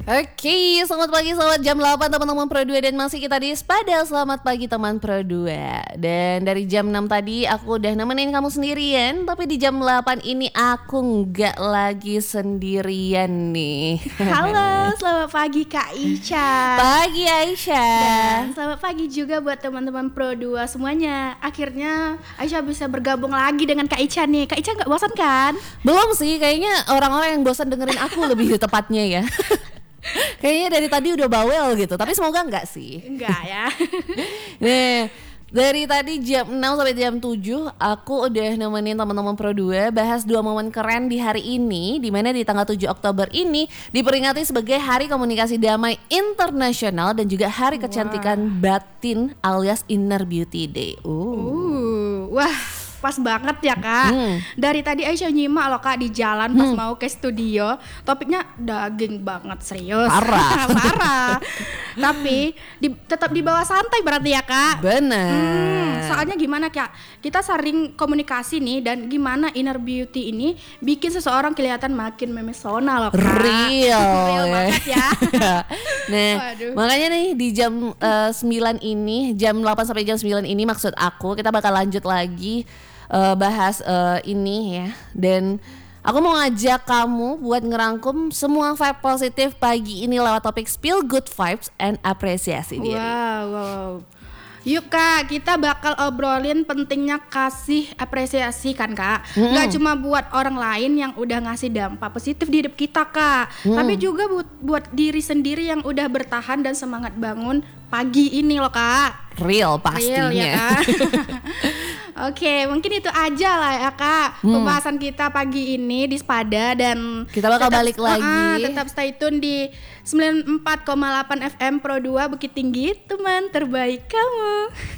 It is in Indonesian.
Oke, selamat pagi, selamat jam 8 teman-teman Pro 2 dan masih kita di Spada. Selamat pagi teman Pro 2. Dan dari jam 6 tadi aku udah nemenin kamu sendirian, tapi di jam 8 ini aku nggak lagi sendirian nih. Halo, selamat pagi Kak Ica. Pagi Aisyah. Dan selamat pagi juga buat teman-teman Pro 2 semuanya. Akhirnya Aisyah bisa bergabung lagi dengan Kak Ica nih. Kak Ica nggak bosan kan? Belum sih, kayaknya orang-orang yang bosan dengerin aku lebih tepatnya ya. Kayaknya dari tadi udah bawel gitu, tapi semoga enggak sih. Enggak ya. Nih, dari tadi jam 6 sampai jam 7 aku udah nemenin teman-teman Pro 2 bahas 2 momen keren di hari ini, di mana di tanggal 7 Oktober ini diperingati sebagai Hari Komunikasi Damai Internasional dan juga Hari Kecantikan Batin alias Inner Beauty Day. Wah. Pas banget ya Kak. Dari tadi Aisyah nyimak loh Kak di jalan pas mau ke studio. Topiknya daging banget, serius. Parah. Parah. Tapi tetap dibawa santai berarti ya Kak. Benar. Soalnya gimana Kak? Kita sering komunikasi nih dan gimana inner beauty ini bikin seseorang kelihatan makin memesona loh Kak. Real banget ya. Nah, Waduh. makanya nih di jam 9 ini, jam 8 sampai jam 9 ini maksud aku kita bakal lanjut lagi bahas ini ya. Dan aku mau ngajak kamu buat ngerangkum semua vibe positif pagi ini lewat topik Spill Good Vibes and Apresiasi Diri. Wow. Yuk Kak, kita bakal obrolin pentingnya kasih apresiasi kan Kak. Gak cuma buat orang lain yang udah ngasih dampak positif di hidup kita Kak, tapi juga buat diri sendiri yang udah bertahan dan semangat bangun pagi ini loh Kak. Real pastinya. Real ya Kak. Oke, mungkin itu aja lah ya Kak pembahasan kita pagi ini di Spada, dan Kita bakal balik lagi. tetap stay tune di 94,8 FM Pro 2 Bukit Tinggi, teman terbaik kamu.